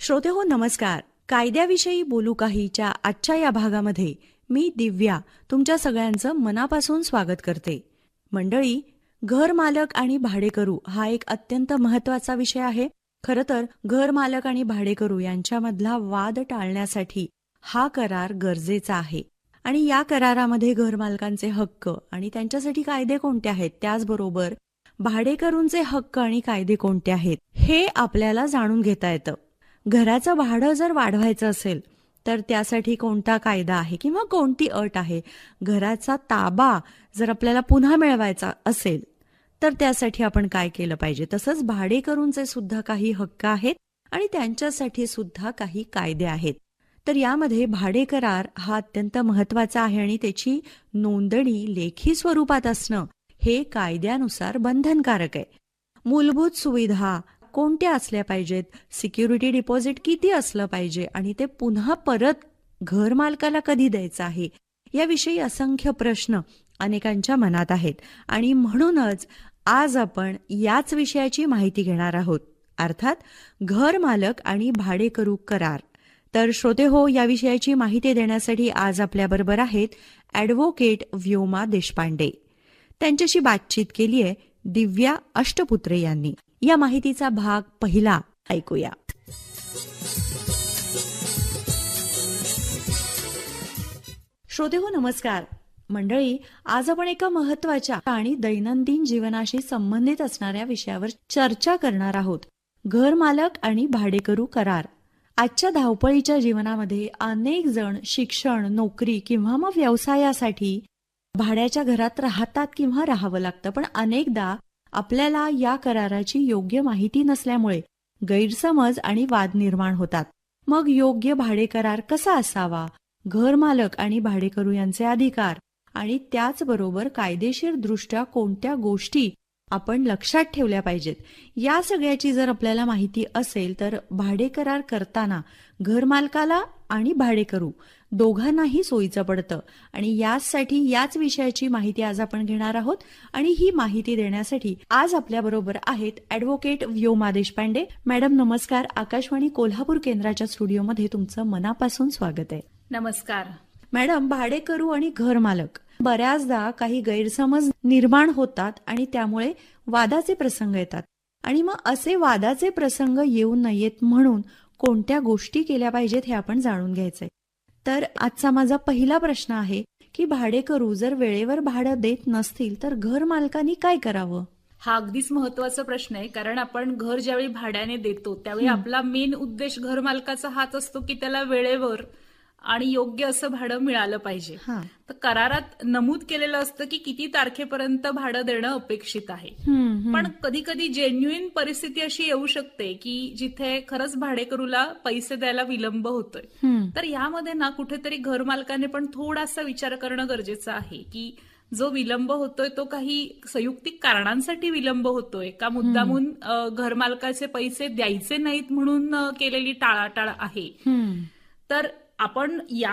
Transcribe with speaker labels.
Speaker 1: श्रोतेहो नमस्कार. कायद्याविषयी बोलू काहीच्या आजच्या या भागामध्ये मी दिव्या तुमच्या सगळ्यांचं मनापासून स्वागत करते. मंडळी, घर मालक आणि भाडेकरू हा एक अत्यंत महत्वाचा विषय आहे. खरं तर घर मालक आणि भाडेकरू यांच्यामधला वाद टाळण्यासाठी हा करार गरजेचा आहे. आणि या करारामध्ये घरमालकांचे हक्क आणि त्यांच्यासाठी कायदे कोणते आहेत, त्याचबरोबर भाडेकरूंचे हक्क आणि कायदे कोणते आहेत हे आपल्याला जाणून घेता येतं. घराचं भाडं जर वाढवायचं असेल तर त्यासाठी कोणता कायदा आहे किंवा कोणती अट आहे, घराचा ताबा जर आपल्याला पुन्हा मिळवायचा असेल तर त्यासाठी आपण काय केलं पाहिजे, तसंच भाडेकरूंचे सुद्धा काही हक्क आहेत आणि त्यांच्यासाठी सुद्धा काही कायदे आहेत. तर यामध्ये भाडे करार हा अत्यंत महत्वाचा आहे आणि त्याची नोंदणी लेखी स्वरूपात असणं हे कायद्यानुसार बंधनकारक आहे. मूलभूत सुविधा कोणत्या असल्या पाहिजेत, सिक्युरिटी डिपॉझिट किती असलं पाहिजे आणि ते पुन्हा परत घरमालकाला कधी द्यायचं आहे, याविषयी असंख्य प्रश्न अनेकांच्या मनात आहेत. आणि म्हणूनच आज आपण याच विषयाची माहिती घेणार आहोत, अर्थात घरमालक आणि भाडेकरू करार. तर श्रोतेहो, या विषयाची माहिती देण्यासाठी आज आपल्याबरोबर आहेत ॲडव्होकेट व्योमा देशपांडे. त्यांच्याशी बातचीत केली आहे दिव्या अष्टपुत्रे यांनी. या माहितीचा भाग पहिला ऐकूया. श्रोतेहो नमस्कार. मंडळी, आज आपण एका महत्वाच्या आणि दैनंदिन जीवनाशी संबंधित असणाऱ्या विषयावर चर्चा करणार आहोत, घरमालक आणि भाडेकरू करार. आजच्या धावपळीच्या जीवनामध्ये अनेक जण शिक्षण, नोकरी किंवा मग व्यवसायासाठी भाड्याच्या घरात राहतात किंवा राहावं लागतं. पण अनेकदा आपल्याला या कराराची योग्य माहिती नसल्यामुळे गैरसमज आणि वाद निर्माण होतात. मग योग्य भाडे करार कसा असावा, घरमालक आणि भाडेकरू यांचे अधिकार आणि त्याचबरोबर कायदेशीर दृष्ट्या कोणत्या गोष्टी आपण लक्षात ठेवल्या पाहिजेत, या सगळ्याची जर आपल्याला माहिती असेल तर भाडे करार करताना घरमालकाला आणि भाडेकरू दोघांनाही सोयीचं पडतं. आणि यासाठी याच विषयाची माहिती आज आपण घेणार आहोत. आणि ही माहिती देण्यासाठी आज आपल्याबरोबर आहेत ॲडव्होकेट व्योमा देशपांडे. मॅडम नमस्कार. आकाशवाणी कोल्हापूर केंद्राच्या स्टुडिओमध्ये तुमचं मनापासून स्वागत आहे.
Speaker 2: नमस्कार.
Speaker 1: मॅडम, भाडेकरू आणि घरमालक बऱ्याचदा काही गैरसमज निर्माण होतात आणि त्यामुळे वादाचे प्रसंग येतात. आणि मग असे वादाचे प्रसंग येऊ नयेत म्हणून कोणत्या गोष्टी केल्या पाहिजेत हे आपण जाणून घ्यायचंय. तर आजचा माझा पहिला प्रश्न आहे की भाडेकरू जर वेळेवर भाडं देत नसतील तर घरमालकांनी काय करावं?
Speaker 2: हा अगदीच महत्वाचा प्रश्न आहे, कारण आपण घर ज्यावेळी भाड्याने देतो त्यावेळी आपला मेन उद्देश घरमालकाचा हाच असतो की त्याला वेळेवर आणि योग्य असं भाडं मिळालं पाहिजे. तर करारात नमूद केलेलं असतं की किती तारखेपर्यंत भाडं देणं अपेक्षित आहे. पण कधी कधी जेन्युइन परिस्थिती अशी येऊ शकते की जिथे खरंच भाडेकरूला पैसे द्यायला विलंब होतोय. तर यामध्ये ना कुठेतरी घरमालकाने पण थोडासा विचार करणं गरजेचं आहे की जो विलंब होतोय तो काही संयुक्तिक कारणांसाठी विलंब होतोय का मुद्दामून घरमालकाचे पैसे द्यायचे नाहीत म्हणून केलेली टाळाटाळ आहे. तर आपण या